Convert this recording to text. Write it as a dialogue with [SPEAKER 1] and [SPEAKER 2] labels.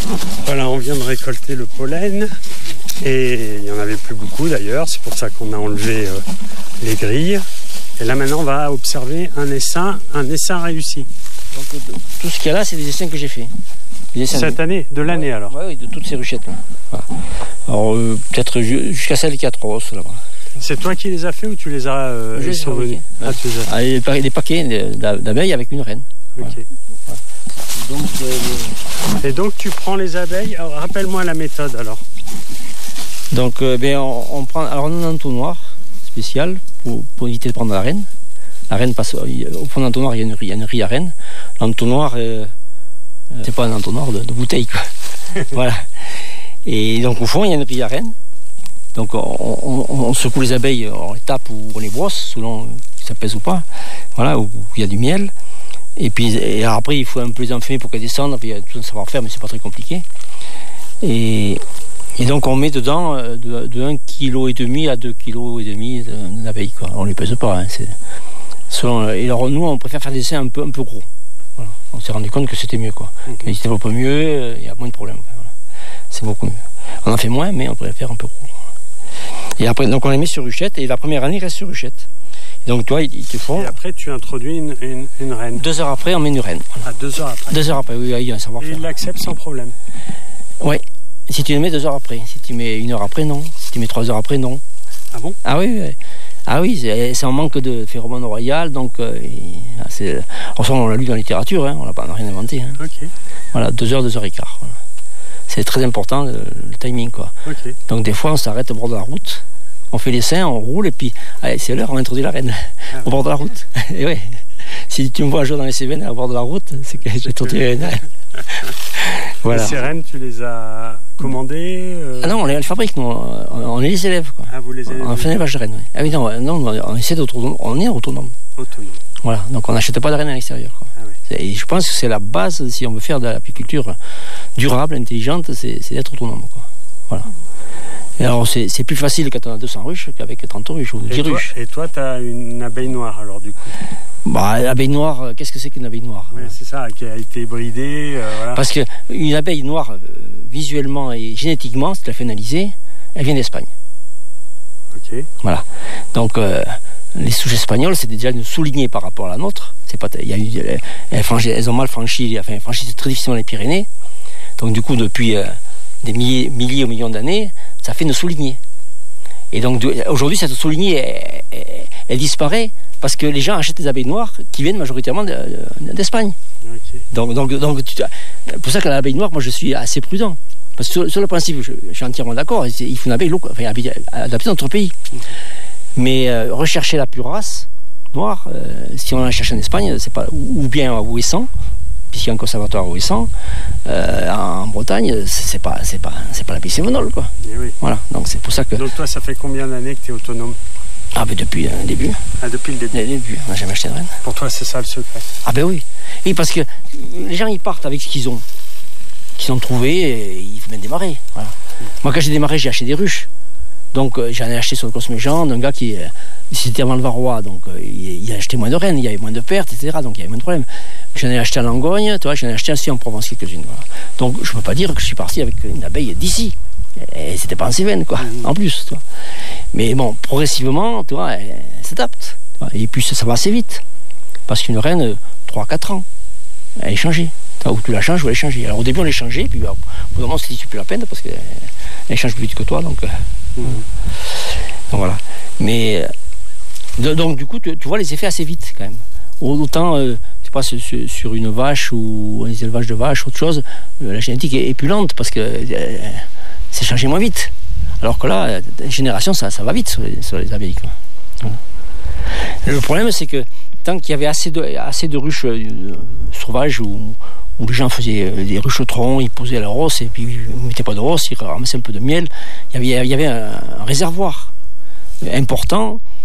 [SPEAKER 1] Voilà, on vient de récolter le pollen et il n'y en avait plus beaucoup d'ailleurs, c'est pour ça qu'on a enlevé les grilles. Et là maintenant on va observer un essaim réussi.
[SPEAKER 2] Donc tout ce qu'il y a là, c'est des essaims que j'ai fait.
[SPEAKER 1] Cette année, de l'année alors.
[SPEAKER 2] Oui, de toutes ces ruchettes là. Voilà. Alors peut-être jusqu'à celle qui a 3 os là-bas.
[SPEAKER 1] C'est toi qui les as fait ou tu les as
[SPEAKER 2] ils sont venus.
[SPEAKER 1] Ah, tu les as...
[SPEAKER 2] Des paquets d'abeilles avec une reine.
[SPEAKER 1] Ok.
[SPEAKER 2] Voilà.
[SPEAKER 1] Et donc tu prends les abeilles. Alors, rappelle-moi la méthode alors.
[SPEAKER 2] Donc on prend alors on a un entonnoir spécial pour éviter de prendre la reine. La reine passe au fond de l'entonnoir, il y a une rille à reine. L'entonnoir c'est pas un entonnoir de bouteille quoi. Voilà. Et donc au fond il y a une rille à reine. Donc on secoue les abeilles, on les tape ou on les brosse selon si ça pèse ou pas. Voilà, où il y a du miel. Et après il faut un peu les enfumer pour qu'elles descendent. Puis il y a tout un savoir-faire, mais c'est pas très compliqué. Et donc on met dedans de 1,5 kg à 2,5 kg d'abeilles quoi. On les pèse pas. Hein, et alors nous on préfère faire des essais un peu gros. Voilà. On s'est rendu compte que c'était mieux quoi. Ils se développent mieux, il y a moins de problèmes. Voilà. C'est beaucoup mieux. On en fait moins, mais on préfère un peu gros. Et après, donc on les met sur ruchette, et la première année, il reste sur ruchette. Et donc toi, ils te font...
[SPEAKER 1] Et après, tu introduis une reine.
[SPEAKER 2] 2 heures après, on met une reine. Voilà.
[SPEAKER 1] Ah, 2 heures après.
[SPEAKER 2] 2 heures après, oui, il y a un savoir-faire.
[SPEAKER 1] Et il l'accepte sans problème.
[SPEAKER 2] Oui. Si tu le mets 2 heures après. Si tu mets 1 heure après, non. Si tu mets 3 heures après, non.
[SPEAKER 1] Ah bon?
[SPEAKER 2] Ah oui, oui. Ah oui, c'est un manque de phéromone royal, donc on l'a lu dans la littérature, hein, on n'a rien inventé. Hein.
[SPEAKER 1] Ok.
[SPEAKER 2] Voilà, 2 heures, 2 heures et quart. Voilà. C'est très important le timing quoi.
[SPEAKER 1] Okay.
[SPEAKER 2] Donc des fois on s'arrête au bord de la route, on fait l'essaim, on roule et puis allez, c'est l'heure, on introduit la reine au bord de la route. Et ouais, si tu me vois un jour dans les Cévennes au bord de la route, c'est que j'ai introduit la reine. Voilà.
[SPEAKER 1] Et ces reines, tu les as commandées
[SPEAKER 2] Ah non, on les fabrique, nous, on est les élèves quoi.
[SPEAKER 1] Ah vous les élèves?
[SPEAKER 2] On fait l'élevage de reines. Oui. Ah oui non, on essaie d'autonome, on est autonome. Voilà, donc on n'achète pas de reines à l'extérieur quoi. Ah oui. Et je pense que c'est la base si on veut faire de l'apiculture durable, intelligente, c'est d'être autonome quoi. Voilà. Et alors c'est plus facile quand on a 200 ruches qu'avec 30 ruches ou 10 ruches.
[SPEAKER 1] Et toi tu as une abeille noire alors du coup?
[SPEAKER 2] Bah l'abeille noire, qu'est-ce que c'est qu'une abeille noire?
[SPEAKER 1] Oui, c'est ça, qui a été bridée. Voilà.
[SPEAKER 2] Parce qu'une abeille noire, visuellement et génétiquement, si tu la fais analyser, elle vient d'Espagne.
[SPEAKER 1] Ok. Voilà.
[SPEAKER 2] Donc les souches espagnoles, c'est déjà une soulignée par rapport à la nôtre. C'est pas, elles ont mal franchi, franchissent très difficilement les Pyrénées. Donc du coup, depuis des milliers ou millions d'années, ça fait une soulignée. Et donc aujourd'hui, cette soulignée, elle disparaît parce que les gens achètent des abeilles noires qui viennent majoritairement d'Espagne. Okay. Donc pour ça que l'abeille noire, moi je suis assez prudent. Parce que sur le principe, je suis entièrement d'accord, il faut une abeille adaptée dans notre pays. Mais rechercher la pure race noire, si on la cherche en Espagne, c'est pas, ou bien à Ouessant, puisqu'il y a un conservatoire à Ouessant, en Bretagne, c'est pas l'abeille sévenole, quoi.
[SPEAKER 1] Oui.
[SPEAKER 2] Voilà, donc c'est pour ça que...
[SPEAKER 1] Donc toi, ça fait combien d'années que tu es autonome?
[SPEAKER 2] Ah ben depuis le début.
[SPEAKER 1] Ah, depuis le début?
[SPEAKER 2] Le début, on n'a jamais acheté de reine.
[SPEAKER 1] Pour toi, c'est ça le secret? Ah
[SPEAKER 2] ben oui. Oui, parce que les gens, ils partent avec ce qu'ils ont trouvé, et ils viennent démarrer. Voilà. Moi, quand j'ai démarré, j'ai acheté des ruches. Donc j'en ai acheté sur le Cosméjean d'un gars qui c'était avant le Varrois, donc il a acheté moins de rennes, il y avait moins de pertes, etc. Donc il y avait moins de problèmes. J'en ai acheté à Langogne, tu vois, j'en ai acheté aussi en Provence quelques-unes. Voilà. Donc je ne peux pas dire que je suis parti avec une abeille d'ici. Et c'était pas en Cévennes, quoi, en plus. Tu vois. Mais bon, progressivement, tu vois, elle s'adapte. Et puis ça va assez vite. Parce qu'une reine, 3-4 ans, elle est changée. Ou tu la changes ou elle est changée. Alors au début on les changeait, puis au bout d'un moment c'est plus la peine parce qu'elle change plus vite que toi. Donc voilà. Mais donc du coup tu vois les effets assez vite quand même. Autant tu passes sur une vache ou les élevages de vaches, autre chose, la génétique est plus lente parce que c'est changé moins vite. Alors que là, génération ça va vite sur les abeilles. Quoi. Voilà. Le problème c'est que tant qu'il y avait assez de ruches sauvages où les gens faisaient des ruches au tronc, ils posaient la rosse et puis ils ne mettaient pas de rosse, ils ramassaient un peu de miel. Il y avait un réservoir important